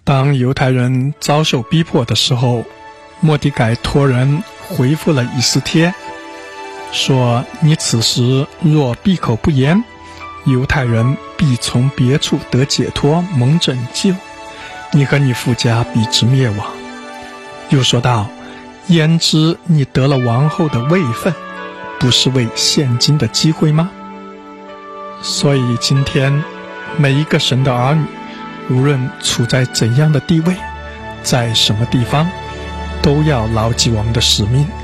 当犹太人遭受逼迫的时候，末底改托人回复了以斯帖，说：你此时若闭口不言，犹太人必从别处得解脱，蒙拯救，你和你父家必至灭亡。又说道：焉知你得了王后的位分，不是为现今的机会吗？所以今天每一个神的儿女，无论处在怎样的地位，在什么地方，都要牢记我们的使命，